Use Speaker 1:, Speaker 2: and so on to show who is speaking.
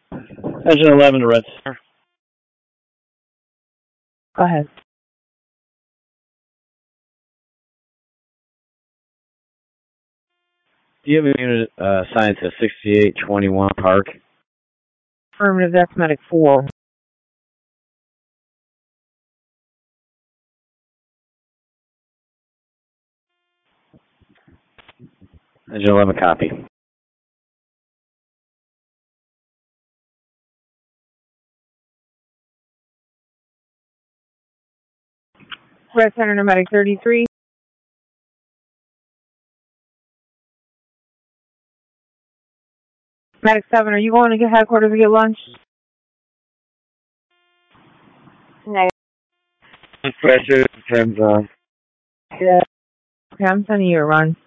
Speaker 1: Engine 11 to Red Star.
Speaker 2: Go ahead.
Speaker 1: Do you have a unit assigned to 6821 Park?
Speaker 2: Affirmative, that's Medic 4.
Speaker 1: Engine 11 copy.
Speaker 2: Red Center to Medic 33. Medic 7, are you going to get headquarters to get lunch? Negative.
Speaker 1: Pressure turns on.
Speaker 2: Yeah. Okay, I'm sending you a run.